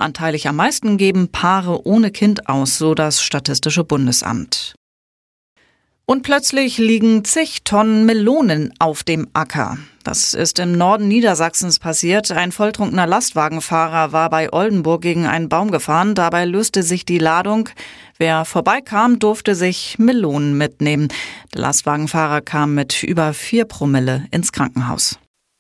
Anteilig am meisten geben Paare ohne Kind aus, so das Statistische Bundesamt. Und plötzlich liegen zig Tonnen Melonen auf dem Acker. Das ist im Norden Niedersachsens passiert. Ein volltrunkener Lastwagenfahrer war bei Oldenburg gegen einen Baum gefahren. Dabei löste sich die Ladung. Wer vorbeikam, durfte sich Melonen mitnehmen. Der Lastwagenfahrer kam mit über 4 Promille ins Krankenhaus.